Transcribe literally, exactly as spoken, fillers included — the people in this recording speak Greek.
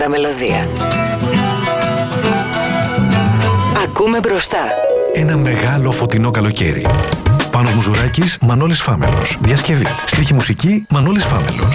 Τα μελωδία. Ακούμε μπροστά. Ένα μεγάλο φωτεινό καλοκαίρι. Πάνος Μουζουράκης, Μανώλης Φάμελος. Διασκευή. Στίχη μουσική, Μανώλης Φάμελος.